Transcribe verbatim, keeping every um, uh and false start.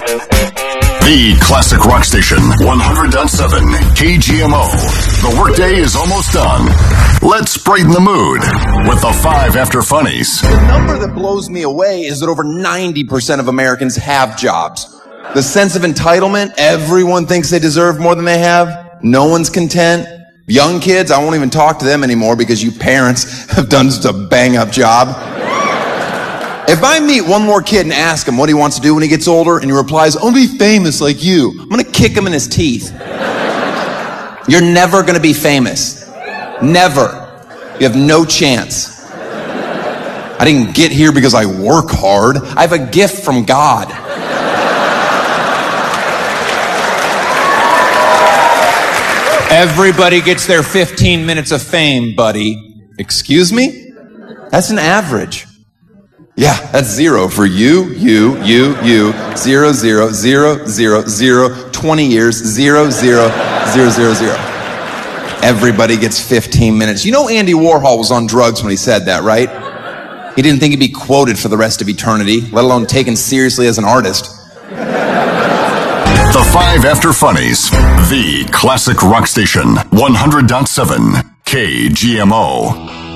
The Classic Rock Station, one hundred point seven K G M O. The workday is almost done. Let's brighten the mood with the five after funnies. The number that blows me away is that over ninety percent of Americans have jobs. The sense of entitlement, everyone thinks they deserve more than they have. No one's content. Young kids, I won't even talk to them anymore because you parents have done such a bang-up job. If I meet one more kid and ask him what he wants to do when he gets older, and he replies, "I'll be famous like you," I'm gonna kick him in his teeth. You're never gonna be famous. Never. You have no chance. I didn't get here because I work hard. I have a gift from God. Everybody gets their fifteen minutes of fame, buddy. Excuse me? That's an average. Yeah, that's zero for you, you, you, you, zero, zero, zero, zero, zero, twenty years, zero, zero, zero, zero, zero. Everybody gets fifteen minutes. You know Andy Warhol was on drugs when he said that, right? He didn't think he'd be quoted for the rest of eternity, let alone taken seriously as an artist. The five after funnies. The Classic Rock Station, one hundred point seven K G M O.